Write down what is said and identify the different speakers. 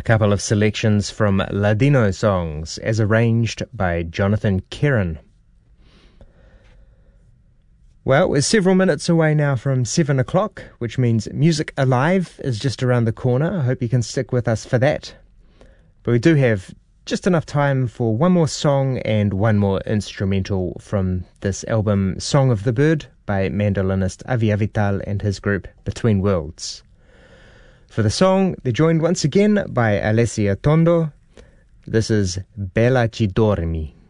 Speaker 1: A couple of selections from Ladino songs as arranged by Jonathan Kieran. Well, we're several minutes away now from 7 o'clock, which means Music Alive is just around the corner. I hope you can stick with us for that. But we do have just enough time for one more song and one more instrumental from this album, Song of the Bird, by mandolinist Avi Avital and his group Between Worlds. For the song, they're joined once again by Alessia Tondo. This is Bella Ci Dormi.